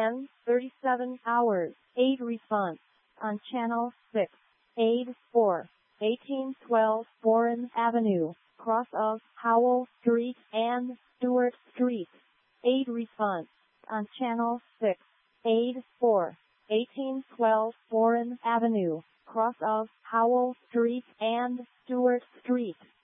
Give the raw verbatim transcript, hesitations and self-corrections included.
ten thirty-seven hours. Aid response on channel six. Aid four. eighteen twelve Boren Avenue, cross of Howell Street and Stewart Street. Aid response on channel six. Aid four. eighteen twelve Boren Avenue, cross of Howell Street and Stewart Street.